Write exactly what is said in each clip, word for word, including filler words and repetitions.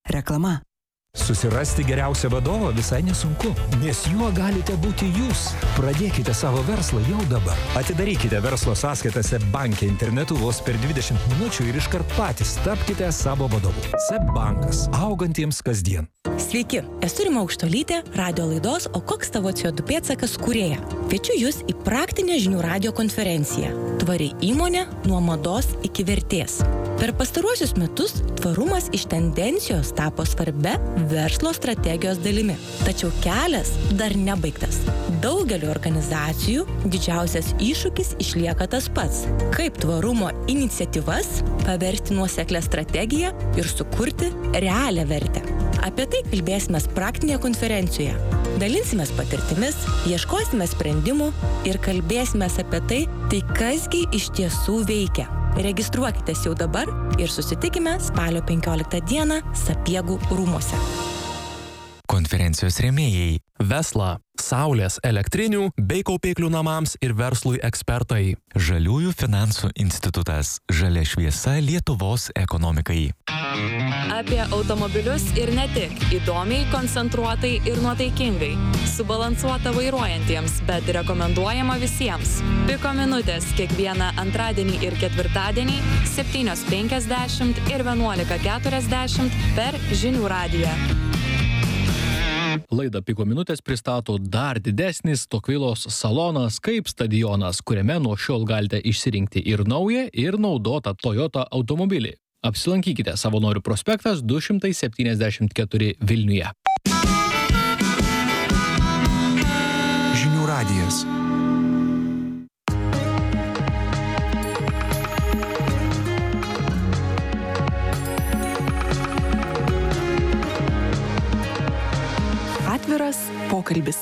Reklama. Susirasti geriausią vadovą visai nesunku, nes juo galite būti jūs. Pradėkite savo verslą jau dabar. Atidarykite verslo sąskaitą SEB banke internetu vos per dvidešimt minučių ir iškart patys tapkite savo vadovu. SEB bankas. Augantiems kasdien. Sveiki, esu Rima Aukštuolytė, radio laidos O koks tavo C O du pėdsakas kūrėja. Kviečiu jūs į praktinę žinių radio konferenciją. Tvari įmonė nuo mados iki vertės. Per pastaruosius metus tvarumas iš tendencijos tapo svarbia verslo strategijos dalimi. Tačiau kelias dar nebaigtas. Daugeliu organizacijų didžiausias iššūkis išlieka tas pats. Kaip tvarumo iniciatyvas paversti nuoseklią strategiją ir sukurti realią vertę. Apie tai kalbėsime praktinėje konferencijoje. Dalinsimės patirtimis, ieškosime sprendimų ir kalbėsime apie tai, tai kasgi iš tiesų veikia. Registruokitės jau dabar ir susitikime spalio penkioliktą dieną Sapiegų rūmuose. Konferencijos rėmėjai Vesla, Saulės elektrinių bei kaupiklių namams ir verslui ekspertai. Žaliųjų finansų institutas. Žalia šviesa Lietuvos ekonomikai. Apie automobilius ir ne tik. Įdomiai, koncentruotai ir nuotaikingai. Subalansuota vairuojantiems, bet rekomenduojama visiems. Piko minutės kiekvieną antradienį ir ketvirtadienį septynios penkiasdešimt ir vienuolika keturiasdešimt per Žinių radiją. Laidą Piko minutės pristato dar didesnis Tokvilos salonas kaip stadionas, kuriame nuo šiol galite išsirinkti ir naują, ir naudotą Toyota automobilį. Apsilankykite Savanorių prospektas du šimtai septyniasdešimt keturi Vilniuje. Žinių radijas. Atviras pokalbis.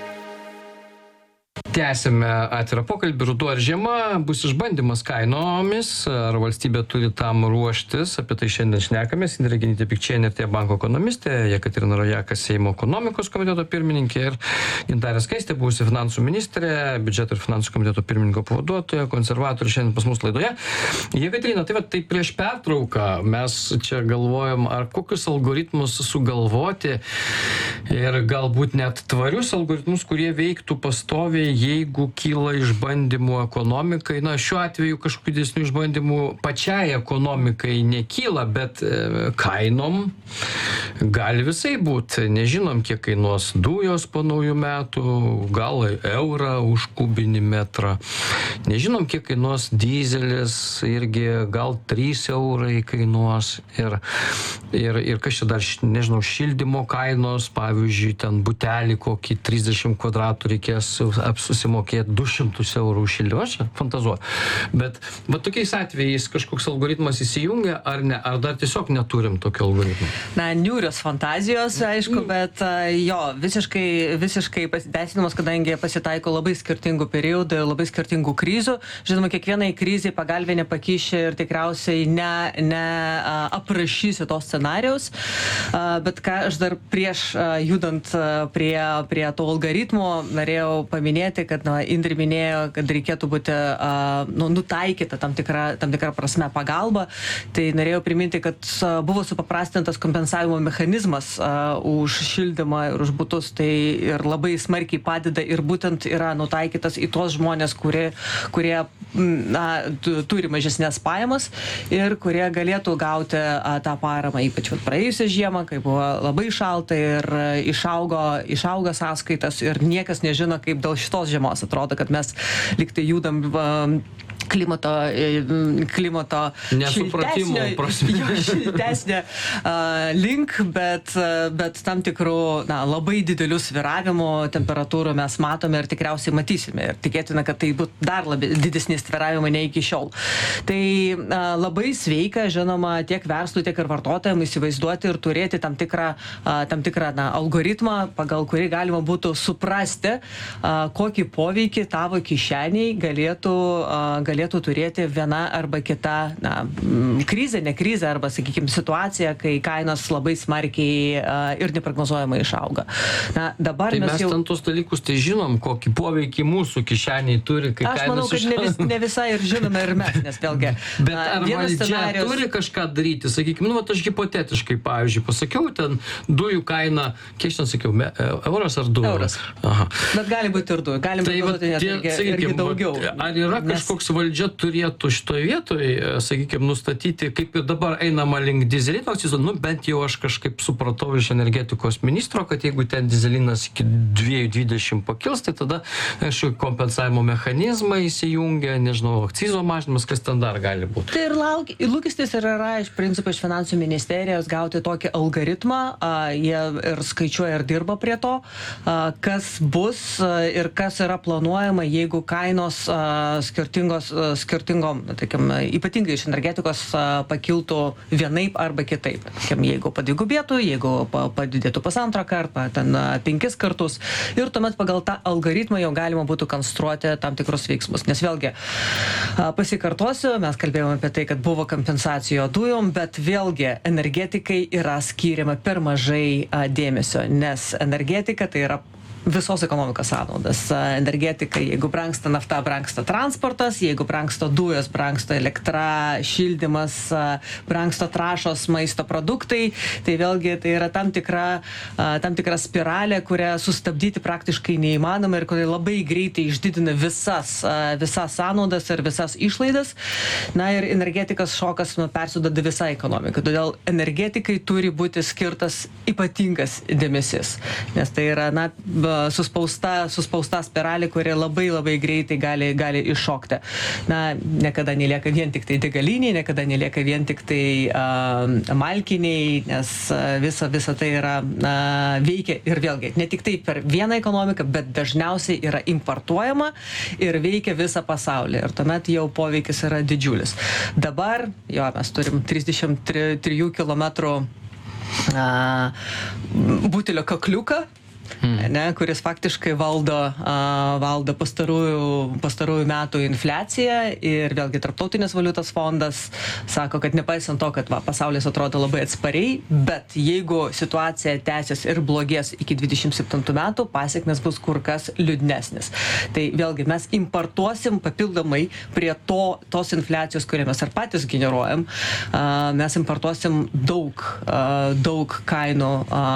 Tęsime atvirą pokalbį. Ruduo ar žiema bus išbandymas kainomis, ar valstybė turi tam ruoštis. Apie tai šiandien šnekamės. Indrė Genytė-Pikčienė, T Banko ekonomistė, Jekaterina Rojakas, Seimo ekonomikos komiteto pirmininkė ir Gintarė Skaistė, buvusi finansų ministrė, biudžeto ir finansų komiteto pirmininko pavaduotoja, konservatorių šiandien pas mus laidoje. Jekaterina, tai va, tai prieš pertrauką mes čia galvojom, ar kokius algoritmus sugalvoti ir galbūt net tvarius algoritmus, kurie veiktų pastoviai, jeigu kyla išbandymų ekonomikai. Na, šiuo atveju kažkokių didesnių išbandymų pačiai ekonomikai nekyla, bet e, kainom gali visai būti. Nežinom, kiek kainuos dujos po naujų metų, gal eurą už kubinį metrą. Nežinom, kiek kainuos dyzelis, irgi gal trys eurai kainuos. Ir, ir, ir kas čia dar, nežinau, šildymo kainos, pavyzdžiui, ten butelį kokį trisdešimt kvadratų reikės susimokėti du šimtus eurų už šildymą, aš fantazuoju. Bet, bet tokiais atvejais kažkoks algoritmas įsijungia, ar ne, ar dar tiesiog neturim tokio algoritmo? Na, niūrios fantazijos, aišku, bet jo, visiškai, visiškai pasiteisinimas, kadangi pasitaiko labai skirtingų periodų, labai skirtingų krizių. Žinoma, kiekvienai krizai pagalbė nepakišė ir tikriausiai ne, ne a, aprašysi to scenarijaus, a, bet ką aš dar prieš a, judant a, prie, prie to algoritmo norėjau paminėti, kad na, Indrė minėjo, kad reikėtų būti a, nu, nutaikyta tam tikra, tam tikra prasme pagalba. Tai norėjau priminti, kad a, buvo supaprastintas kompensavimo mechanizmas a, už šildymą ir už butus. Tai ir labai smarkiai padeda ir būtent yra nutaikytas į tos žmonės, kurie, kurie na, turi mažesnės pajamas ir kurie galėtų gauti a, tą paramą, ypač praėjusią žiemą, kai buvo labai šalta ir išaugo, išaugo sąskaitas ir niekas nežino, kaip dėl šitos žiemos atrodo, kad mes liktai judam klimato, klimato nesupratimo prasme šiltesnė uh, link, bet, bet tam tikrų na, labai didelių svyravimų temperatūrų mes matome ir tikriausiai matysime. Ir tikėtina, kad tai bus dar labi, didesni svyravimai nei iki šiol. Tai uh, labai sveika, žinoma, tiek verslui, tiek ir vartotojams įsivaizduoti ir turėti tam tikrą, uh, tam tikrą na, algoritmą, pagal kurį galima būtų suprasti, uh, kokį poveikį tavo kišeniai galėtų, uh, galėtų galėtų turėti viena arba kita na, krizė, ne krizė, arba, sakykime, situacija, kai kainos labai smarkiai uh, ir neprognozuojamai išauga. Na, dabar tai mes, mes jau... ten tos dalykus tai žinom, kokį poveikį mūsų kišeniai turi, kai Aš kainos manau, kad ne, vis, ne visai ir žinome ir mes, nes vėlgi. Bet ar valdžia scenarijos... turi kažką daryti, sakykime, nu, aš hipotetiškai, pavyzdžiui, pasakiau, ten dujų kaina, kiek aš ten sakiau, me, euras ar du euras? Aha. Bet gali būti ir du, galim tai būti net irgi, irgi daugiau. Ar yra nes... kažkoks valdžia turėtų šitoje vietoje, sakykime, nustatyti, kaip ir dabar einama link dyzelino akcizo, nu, bent jau aš kažkaip supratau iš energetikos ministro, kad jeigu ten dyzelinas iki dviejų dvidešimt pakils, tai tada kažkokį kompensavimo mechanizmą įsijungia, nežinau, akcizo mažinimas, kas ten dar gali būti. Tai ir lauk, lūkestis ir yra iš principo iš finansų ministerijos gauti tokį algoritmą, a, jie ir skaičiuoja ir dirba prie to, a, kas bus a, ir kas yra planuojama, jeigu kainos a, skirtingos, a, skirtingom, tarkim, ypatingai iš energetikos a, pakiltų vienaip arba kitaip. Tarkim, jeigu padvigubėtų, jeigu pa, padidėtų pusantrą kartą, ten a, penkis kartus ir tuomet pagal tą algoritmą jau galima būtų konstruoti tam tikrus veiksmus. Nes vėlgi, a, pasikartosiu, mes kalbėjome apie tai, kad buvo kompensacijo dujom, bet vėlgi energetikai yra skiriama per mažai a, dėmesio, nes energetika tai yra visos ekonomikos sąnaudas. Energetika, jeigu brangsta nafta, brangsta transportas, jeigu brangsta dujos, brangsta elektra, šildymas, brangsta trąšos, maisto produktai, tai vėlgi tai yra tam tikra, tam tikra spiralė, kurią sustabdyti praktiškai neįmanoma ir kuri labai greitai išdidina visas, visas sąnaudas ir visas išlaidas. Na ir energetikos šokas nu, persiduoda visai ekonomikai. Todėl energetikai turi būti skirtas ypatingas dėmesys, nes tai yra na, suspausta, suspausta spiralė, kuri labai labai greitai gali, gali iššokti. Na, niekada nelieka vien tik tai degaliniai, niekada nelieka vien tik tai uh, malkiniai, nes uh, visa, visa tai yra uh, veikia ir vėlgi, ne tik tai per vieną ekonomiką, bet dažniausiai yra importuojama ir veikia visą pasaulį. Ir tuomet jau poveikis yra didžiulis. Dabar, jo, mes turim trisdešimt trijų kilometrų uh, butelio kakliuką, Hmm. Ne, kuris faktiškai valdo, uh, valdo pastarųjų, pastarųjų metų infliaciją ir vėlgi Tarptautinis valiutos fondas sako, kad nepaisant to, kad va, pasaulis atrodo labai atspariai, bet jeigu situacija tęsis ir blogės iki dvidešimt septintų metų, pasiekmes bus kur kas liūdnesnis. Tai vėlgi mes importuosim papildomai prie to, tos infliacijos, kurią mes ar patys generuojam, uh, mes importuosim daug, uh, daug kainų,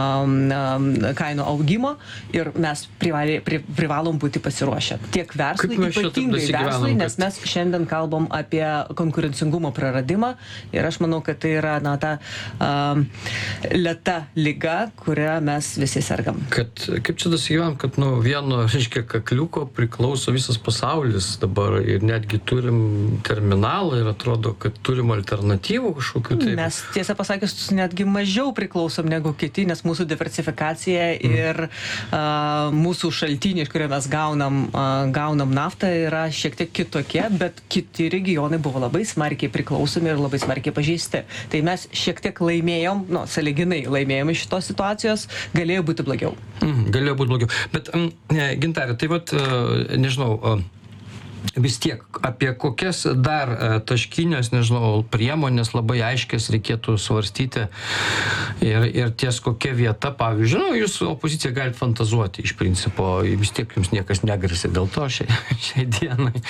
uh, kainų augimų ir mes privali, pri, privalom būti pasiruošę. Tiek verslui, ypatingai verslui, nes mes šiandien kalbam apie konkurencingumo praradimą ir aš manau, kad tai yra na, ta um, lėta liga, kurią mes visi sergam. Kad, kaip čia dasigyvenam, kad nu, vieno, reiškia, kakliuko priklauso visas pasaulis dabar ir netgi turim terminalą ir atrodo, kad turim alternatyvų kažkokių. Tai... Mes tiesą pasakius netgi mažiau priklausom negu kiti, nes mūsų diversifikacija mm. ir Uh, mūsų šaltiniai, iš kurio mes gaunam, uh, gaunam naftą, yra šiek tiek kitokie, bet kiti regionai buvo labai smarkiai priklausomi ir labai smarkiai pažeisti. Tai mes šiek tiek laimėjom, nu, sąlyginai laimėjom iš šitos situacijos, galėjo būti blogiau. Mm, galėjo būti blogiau. Bet, um, Gintarė, tai vat, uh, nežinau, uh, vis tiek, apie kokias dar taškinės, nežinau, priemonės labai aiškės reikėtų svarstyti ir, ir ties kokia vieta, pavyzdžiui, nu, jūs opozicija galite fantazuoti iš principo, vis tiek jums niekas negrasi dėl to šiai, šiai dienai.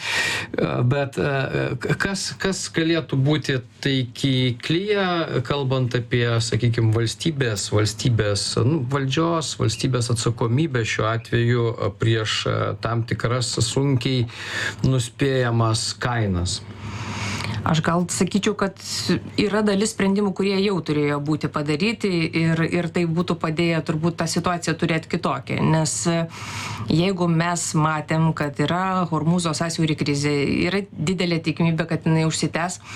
Bet kas, kas galėtų būti taikiklyje, kalbant apie, sakykime, valstybės, valstybės, nu, valdžios, valstybės atsakomybę šiuo atveju prieš tam tikras sunkiai nuspėjamas kainas? Aš gal sakyčiau, kad yra dalis sprendimų, kurie jau turėjo būti padaryti ir, ir tai būtų padėję turbūt tą situaciją turėti kitokią. Nes jeigu mes matėm, kad yra Hormūzo sąsiaurio krizė, yra didelė tikimybė, kad jinai užsitęs,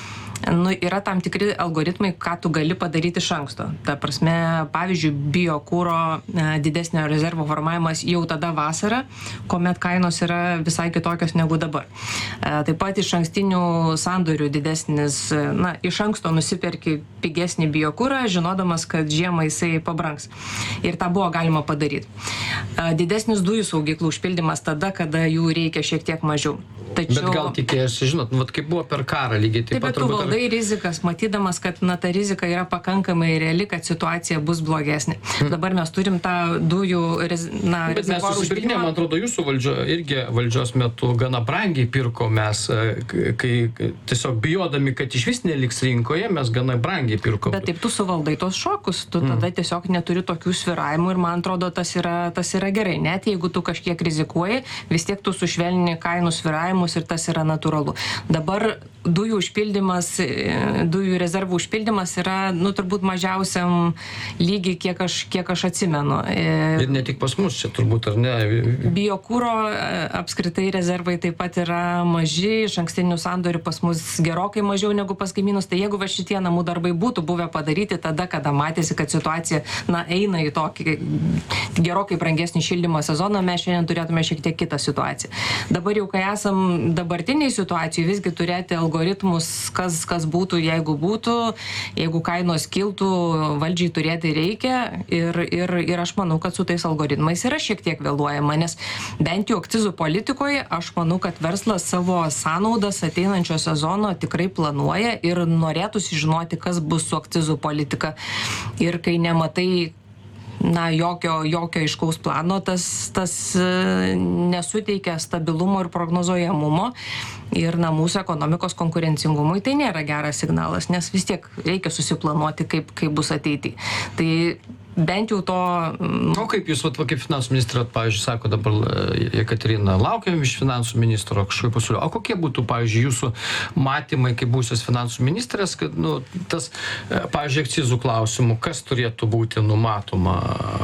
nu, yra tam tikri algoritmai, ką tu gali padaryti iš anksto. Ta prasme, pavyzdžiui, biokūro didesnio rezervo formavimas jau tada vasarą, kuomet kainos yra visai kitokios negu dabar. Taip pat iš ankstinių sandorių didesnis, na, iš anksto nusiperki pigesnį biokūrą, žinodamas, kad žiemą jisai pabrangs. Ir tą buvo galima padaryti. Didesnis dujų saugyklų užpildymas tada, kada jų reikia šiek tiek mažiau. Tačiau... Bet gal tikėjosi, žinot, vat kaip buvo per karą lygiai taip, taip pat. Bet tu valdai ar... rizikas, matydamas, kad na, ta rizika yra pakankamai reali, kad situacija bus blogesnė. Hmm. Dabar mes turim tą dujų rez... na, bet mes susipirkinėm, man atrodo, jūsų valdžio, irgi valdžios metu gana brangiai pirko mes, kai tiesiog bijodami, kad iš vis neliks rinkoje, mes gana brangiai pirkom. Bet taip tu suvaldai tos šokus, tu hmm. tada tiesiog neturi tokių svyravimų ir man atrodo, tas yra, tas yra gerai. Net jeigu tu kažkiek rizikuoji, vis tiek tu sušvelni kainų svyravimus ir tas yra natūralu. Dabar dujų užpildymas, dujų rezervų užpildymas yra, nu, turbūt mažiausiam lygiai, kiek aš, kiek aš atsimenu. Ir ne tik pas mus čia turbūt, ar ne? Biokūro apskritai rezervai taip pat yra maži, iš ankstinių sandorių pas mus gerokai mažiau negu pas kaimynus. Tai jeigu va šitie namų darbai būtų buvę padaryti tada, kada matėsi, kad situacija, na, eina į tokį gerokai brangesnį šildymo sezoną, mes šiandien turėtume šiek tiek kitą situaciją. Dabar jau, kai esam dabartiniai situacijai, visgi turėti algoritmus, kas, kas būtų, jeigu būtų, jeigu kainos kiltų, valdžiai turėti reikia ir, ir, ir aš manau, kad su tais algoritmais yra šiek tiek vėluojama, nes bent jau akcizų politikoje aš manau, kad verslas savo sąnaudas ateinančio sezono tikrai planuoja ir norėtųsi žinoti, kas bus su akcizų politika. Ir kai nematai na, jokio, jokio aiškaus plano, tas, tas nesuteikia stabilumo ir prognozuojamumo ir na, mūsų ekonomikos konkurencingumui tai nėra geras signalas, nes vis tiek reikia susiplanuoti, kaip, kaip bus ateityje. Tai bent jau to... O kaip jūs, vat, kaip finansų ministrė, pavyzdžiui, sako dabar Jekaterina, laukiam iš finansų ministro kažkokio pasiūlymo. O kokie būtų, pavyzdžiui, jūsų matymai, kaip būsios finansų ministrės, kad, nu, tas, pavyzdžiui, akcizų klausimų, kas turėtų būti numatoma,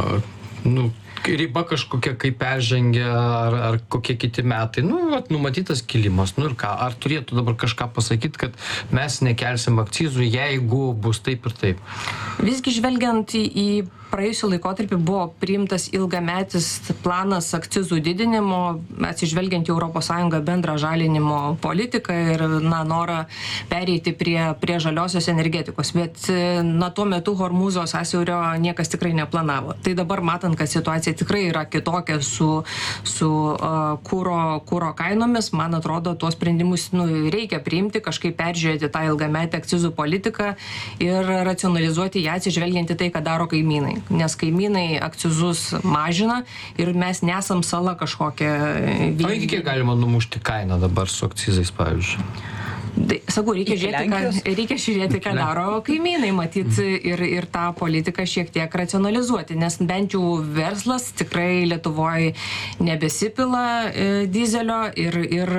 nu, riba kažkokia, kaip peržengia, ar, ar kokie kiti metai, nu, vat, numatytas kilimas, nu ir ką, ar turėtų dabar kažką pasakyti, kad mes nekelsim akcizų, jeigu bus taip ir taip? Visgi žvelgiant į, į praėjusią laikotarpį buvo priimtas ilgametis planas akcizų didinimo, atsižvelgiant į Europos Sąjungą bendrą žalinimo politiką ir na, norą pereiti prie, prie žaliosios energetikos. Bet na, tuo metu Hormūzo sąsiaurio niekas tikrai neplanavo. Tai dabar matant, kad situacija tikrai yra kitokia su, su uh, kūro, kūro kainomis, man atrodo, tuos sprendimus nu, reikia priimti, kažkaip peržiūrėti tą ilgametę akcizų politiką ir racionalizuoti ją atsižvelgiant į tai, ką daro kaimynai. Nes kaimynai akcizus mažina ir mes nesam sala kažkokia. O iki kiek galima numušti kainą dabar su akcizais, pavyzdžiui? Tai, sakau, reikia žiūrėti, ką, reikia žiūrėti, ką daro kaimynai, matyti ir, ir tą politiką šiek tiek racionalizuoti, nes bent jau verslas tikrai Lietuvoje nebesipila e, dizelio ir, ir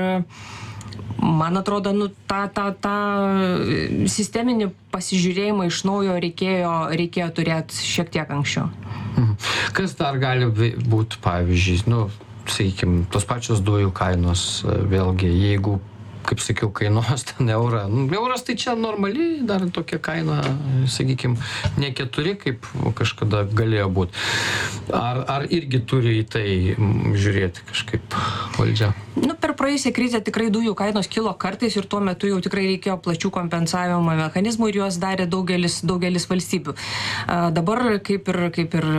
man atrodo, nu, tą, tą, tą sisteminį pasižiūrėjimą iš naujo reikėjo, reikėjo turėti šiek tiek anksčiau. Kas dar gali būti, pavyzdžiui, nu, sakykime, tos pačios dujų kainos, vėlgi, jeigu, kaip sakiau, kainuos ten eurą. Nu, euras tai čia normaliai, dar tokia kaina, sakykime, ne keturi, kaip kažkada galėjo būti. Ar, ar irgi turi į tai žiūrėti kažkaip valdžia? Nu, per praėjusią krizę tikrai dujų kainos kilo kartais ir tuo metu jau tikrai reikėjo plačių kompensavimo mechanizmų ir juos darė daugelis, daugelis valstybių. A, dabar, kaip ir, kaip ir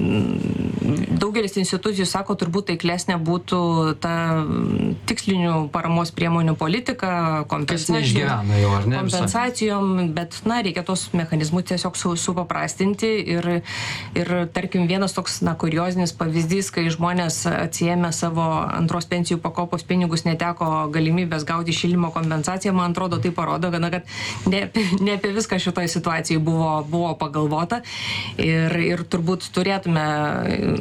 daugelis institucijų sako, turbūt taiklesnė būtų ta tikslinių paramos priemonių politika, kompensacijom, kompensacijom, bet, na, reikia tos mechanizmus tiesiog su, supaprastinti ir, ir, tarkim, vienas toks, na, kuriozinis pavyzdys, kai žmonės atsiėmė savo antros pensijų pakopos pinigus, neteko galimybės gauti šildymo kompensaciją, man atrodo, tai parodo, gana, kad ne, ne apie viską šitoje situacijoje buvo, buvo pagalvota ir, ir turbūt turėtume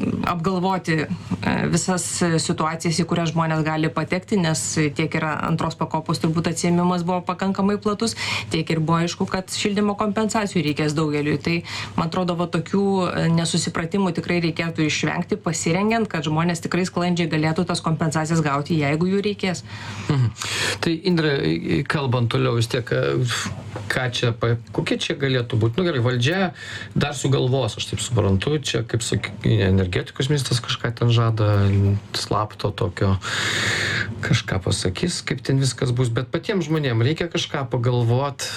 apgalvoti visas situacijas, į kurias žmonės gali patekti, nes tiek yra antros antros pakopos turbūt atsiėmimas buvo pakankamai platus, tiek ir buvo aišku, kad šildymo kompensacijų reikės daugeliui. Tai, man atrodo, va, tokių nesusipratimų tikrai reikėtų išvengti, pasirengiant, kad žmonės tikrai sklandžiai galėtų tas kompensacijas gauti, jeigu jų reikės. Mhm. Tai, Indre, kalbant toliau, vis tiek, ką čia, kokie čia galėtų būti? Nu gerai, valdžia dar sugalvos, aš taip suprantu, čia, kaip sakė, energetikos ministras kažką ten žada, slapto tokio, kažką pasakys, kaip ten viskas bus, bet patiems žmonėms reikia kažką pagalvot,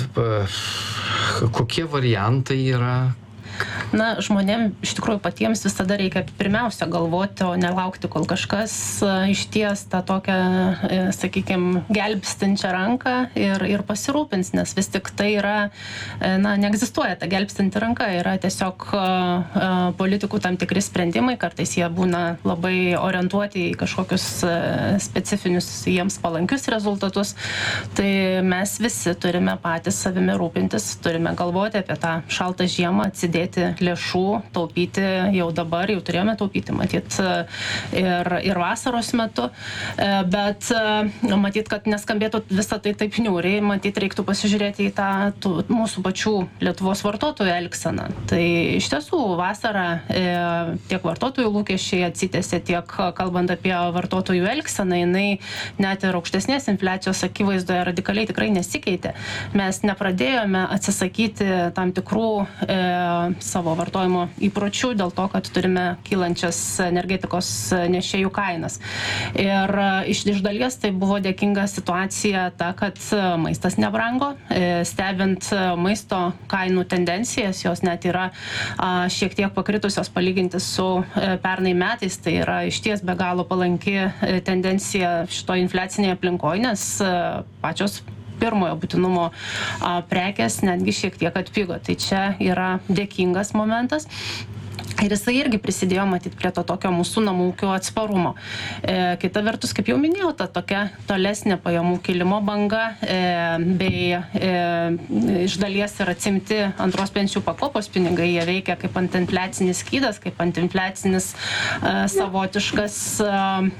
kokie variantai yra. Na, žmonėm iš tikrųjų patiems visada reikia pirmiausia galvoti, o nelaukti, kol kažkas išties tą tokią, sakykime, gelbstinčią ranką ir, ir pasirūpins, nes vis tik tai yra, na, neegzistuoja ta gelbstinti ranka, yra tiesiog politikų tam tikri sprendimai, kartais jie būna labai orientuoti į kažkokius specifinius jiems palankius rezultatus, tai mes visi turime patys savimi rūpintis, turime galvoti apie tą šaltą žiemą, atsidėti lėšų, taupyti jau dabar, jau turėjome taupyti, matyt, ir, ir vasaros metu, bet matyt, kad neskambėtų visą tai taip niūriai, matyt, reiktų pasižiūrėti į tą tų, mūsų pačių Lietuvos vartotojų elgseną. Tai iš tiesų vasarą tiek vartotojų lūkesčiai atsitęsė, tiek kalbant apie vartotojų elgseną, jinai net ir aukštesnės infliacijos akivaizdoje radikaliai tikrai nesikeitė. Mes nepradėjome atsisakyti tam tikrų e, savo vartojimo įpročių dėl to, kad turime kylančias energetikos nešėjų kainas. Ir iš, iš dalies tai buvo dėkinga situacija ta, kad maistas nebrango. Stebint maisto kainų tendencijas, jos net yra šiek tiek pakritusios palyginti su pernai metais. Tai yra išties be galo palanki tendencija šito infliacinėje aplinkoje, nes pačios pirmojo būtinumo a, prekės netgi šiek tiek atpigo. Tai čia yra dėkingas momentas. Ir jisai irgi prisidėjo, matyt, prie to tokio mūsų namų ūkio atsparumo. E, kita vertus, kaip jau minėjau, ta tokia tolesnė pajamų kilimo banga e, bei e, iš dalies yra atsimti antros pensijų pakopos pinigai, jie veikia kaip antiinfliacinis skydas, kaip antiinfliacinis e, savotiškas e,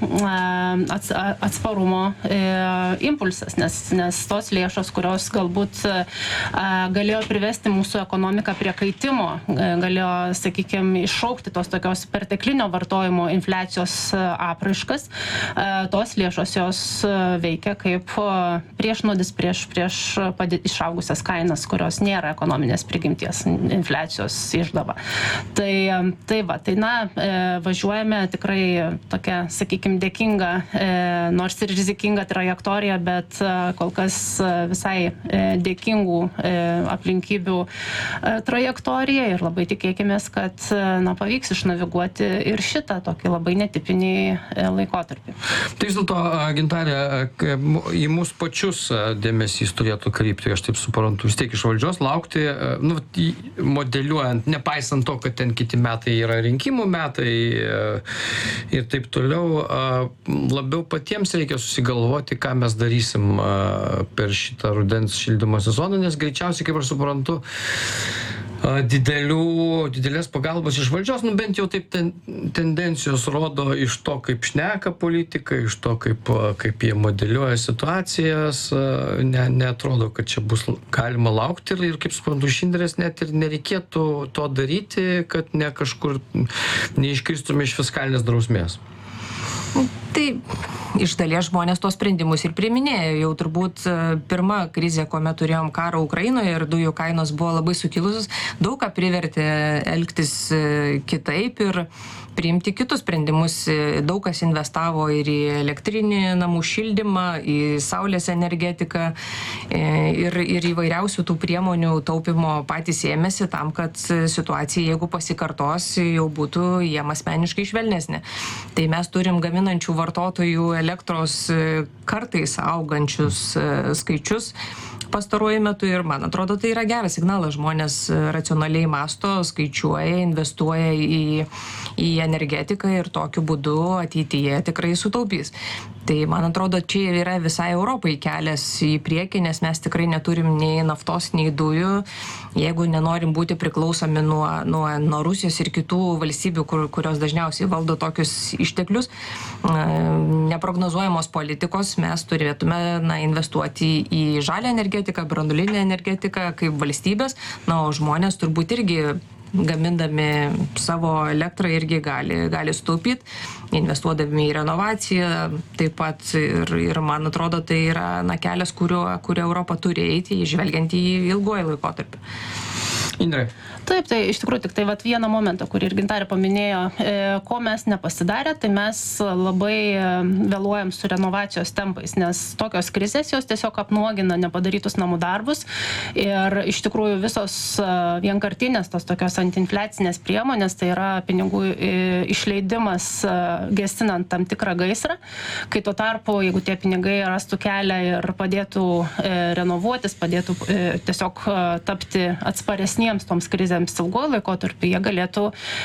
ats, atsparumo e, impulsas, nes, nes tos lėšos, kurios galbūt e, galėjo privesti mūsų ekonomiką prie kaitimo, e, galėjo, sakykime, iššaukti tos tokios perteklinio vartojimo infliacijos apraiškas, tos lėšos jos veikia kaip priešnodis prieš, prieš išaugusias kainas, kurios nėra ekonominės prigimties infliacijos išdava. Tai, tai va, tai na, važiuojame tikrai tokia, sakykime, dėkinga, nors ir rizikinga trajektorija, bet kol kas visai dėkingų aplinkybių trajektorija ir labai tikėkimės, kad na, pavyks išnaviguoti ir šitą tokį labai netipinį laikotarpį. Tai vis dėlto, Gintarė, į mūsų pačius dėmesys turėtų krypti, aš taip suprantu, vis tiek iš valdžios laukti, nu, modeliuojant, nepaisant to, kad ten kiti metai yra rinkimų metai ir taip toliau, labiau patiems reikia susigalvoti, ką mes darysim per šitą rudens šildymo sezoną, nes greičiausiai, kaip aš suprantu, didelių, didelės pagalbos iš valdžios, nu bent jau taip ten, tendencijos rodo iš to, kaip šneka politikai, iš to, kaip, kaip jie modeliuoja situacijas, ne, neatrodo, kad čia bus galima laukti ir, ir kaip suprantu, iš Indrės net ir nereikėtų to daryti, kad ne kažkur neiškristume iš fiskalinės drausmės. Tai iš dalies žmonės tos sprendimus ir priiminėjo. Jau turbūt pirma krizė, kuomet turėjom karą Ukrainoje ir dujų kainos buvo labai sukilusios, daug ką privertė elgtis kitaip ir priimti kitus sprendimus. Daug kas investavo ir į elektrinį namų šildymą, į saulės energetiką ir, ir įvairiausių tų priemonių taupimo patys ėmėsi tam, kad situacija, jeigu pasikartos, jau būtų jiem asmeniškai švelnesnė. Tai mes turim gaminančių vartotojų elektros kartais augančius skaičius pastaruoju metu ir man atrodo tai yra geras signalas. Žmonės racionaliai masto, skaičiuoja, investuoja į, į energetiką ir tokiu būdu ateityje tikrai sutaupys. Tai man atrodo, čia yra visai Europai kelias į priekį, nes mes tikrai neturim nei naftos, nei dujų. Jeigu nenorim būti priklausomi nuo, nuo, nuo Rusijos ir kitų valstybių, kur, kurios dažniausiai valdo tokius išteklius, neprognozuojamos politikos, mes turėtume na, investuoti į žalią energetiką, branduolinę energetiką kaip valstybės, na, o žmonės turbūt irgi gamindami savo elektrą irgi gali, gali sutaupyti, investuodami į renovaciją, taip pat ir, ir man atrodo, tai yra na, kelias, kuriuo, kuriuo Europa turi eiti, žvelgiant į ilguoju laikotarpį. Indrė. Taip, tai iš tikrųjų tik tai vat vieną momentą, kurį ir Gintarė paminėjo, e, ko mes nepasidarė, tai mes labai vėluojam su renovacijos tempais, nes tokios krizės jos tiesiog apnuogina nepadarytus namų darbus ir iš tikrųjų visos vienkartinės tos tokios antiinfliacinės priemonės, tai yra pinigų išleidimas gesinant tam tikrą gaisrą, kai tuo tarpu, jeigu tie pinigai rastų kelią ir padėtų e, renovuotis, padėtų e, tiesiog tapti atsparesniems toms krizėms ilguoju laikotarpiu, jie galėtų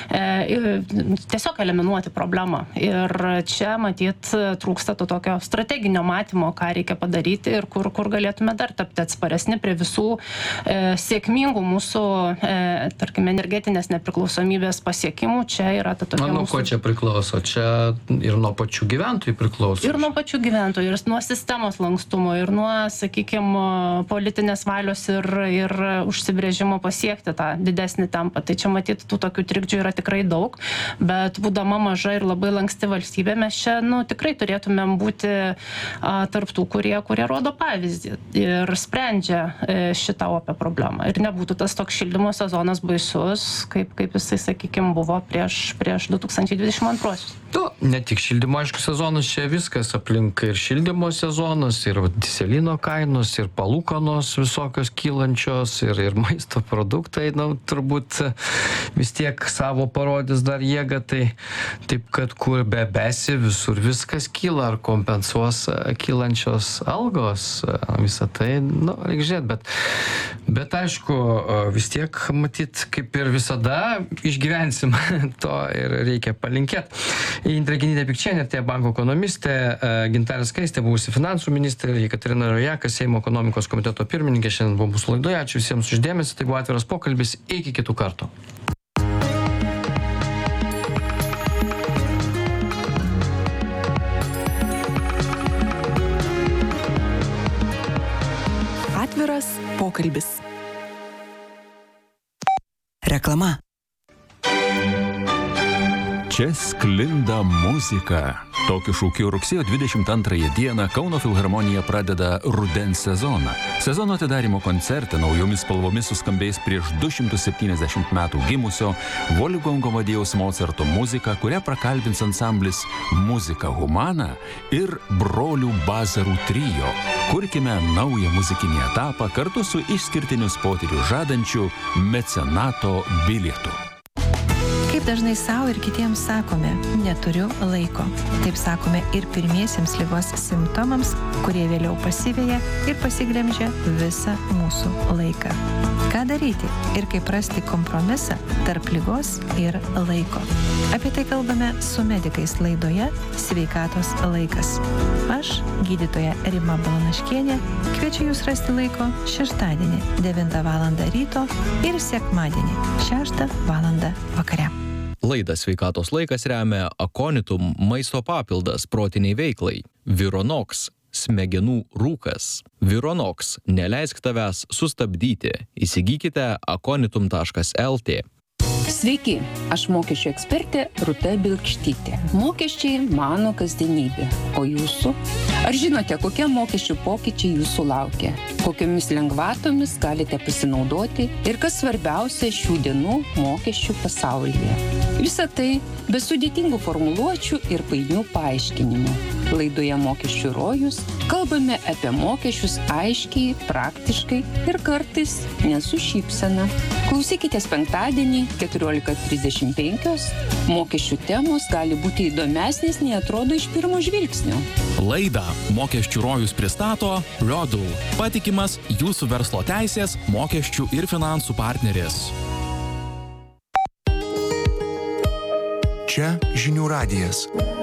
e, tiesiog eliminuoti problemą. Ir čia, matyt, trūksta to tokio strateginio matymo, ką reikia padaryti ir kur, kur galėtume dar tapti atsparesni prie visų e, sėkmingų mūsų, e, tarkim, energetinės nepriklausomybės pasiekimų. Čia yra ta tokia nuo mūsų... ko čia priklauso? Čia ir nuo pačių gyventojų priklauso? Ir nuo pačių gyventojų, ir nuo sistemos lankstumo, ir nuo, sakykime, politinės valios ir, ir užsibrėžimo pasiekti tą didesnį tempą. Tai čia matyti tų tokių trikdžių yra tikrai daug, bet būdama maža ir labai lanksti valstybė, mes čia nu, tikrai turėtumėm būti a, tarp tų, kurie, kurie rodo pavyzdį ir sprendžia e, šitą opę problemą. Ir nebūtų tas toks šildymo sezonas baisus, kaip, kaip jisai, sakykime, buvo prieš, prieš du tūkstančiai dvidešimt antruosius. Tu, ne tik šildymo, aišku, sezonas, čia viskas aplink ir šildymo sezonas, ir dyzelino kainos, ir palūkanos visokios kylančios, ir, ir maisto produktai, na, turbūt vis tiek savo parodys dar jėgą, tai taip, kad kur bebesi, visur viskas kyla, ar kompensuos kylančios algos, visą tai, nu, reikia žiūrėti, bet, bet aišku, vis tiek, matyt, kaip ir visada, išgyvensim, to ir reikia palinkėti. Indrė Genytė-Pikčienė, tai banko ekonomistė, Gintarė Skaistė, buvusi finansų ministrė, Jekaterina Rojakas, Seimo ekonomikos komiteto pirmininkė, šiandien buvo mūsų laidoje. Ačiū visiems už dėmesį, tai buvo atviras pokalbis, iki kitų kartų. Atviras pokalbis. Reklama. Čia sklinda muzika. Tokiu šūkiu rugsėjo dvidešimt antrąją dieną Kauno filharmonija pradeda rudens sezoną. Sezono atidarymo koncerte naujomis spalvomis suskambės prieš du šimtus septyniasdešimt metų gimusio Wolfgango Amadėjaus Mocarto muzika, kurią prakalbins ansamblis Muzika Humana ir brolių Bazarų trio. Kurkime naują muzikinį etapą kartu su išskirtinius potyrius žadančiu mecenato bilietu. Kaip dažnai savo ir kitiems sakome, neturiu laiko. Taip sakome ir pirmiesiems ligos simptomams, kurie vėliau pasiveja ir pasiglemžia visą mūsų laiką. Ką daryti ir kaip rasti kompromisą tarp ligos ir laiko? Apie tai kalbame su medikais laidoje Sveikatos laikas. Aš, gydytoja Rima Balanaškienė, kviečiu jūs rasti laiko šeštadienį devintą valandą ryto ir sekmadienį šeštą valandą vakare. Laidą Sveikatos laikas remia Aconitum maisto papildas protiniai veiklai, Vironox smegenų rūkas. Vironox neleisk tavęs sustabdyti. Įsigykite aconitum taškas lt. Sveiki, aš mokesčių ekspertė Rūta Bilkštytė. Mokesčiai mano kasdienybė, o jūsų? Ar žinote, kokie mokesčių pokyčiai jūsų laukia? Kokiomis lengvatomis galite pasinaudoti ir kas svarbiausia šių dienų mokesčių pasaulyje? Visa tai be sudėtingų formuluočių ir painių paaiškinimų. Laidoje Mokesčių rojus kalbame apie mokesčius aiškiai, praktiškai ir kartais nesu šypsena. Klausykitės penktadienį keturiolika trisdešimt penkios. Mokesčių temos gali būti įdomesnės, nei atrodo iš pirmo žvilgsnio. Laidą Mokesčių rojus pristato Rodul, patikimas jūsų verslo teisės, mokesčių ir finansų partneris. Čia Žinių radijas.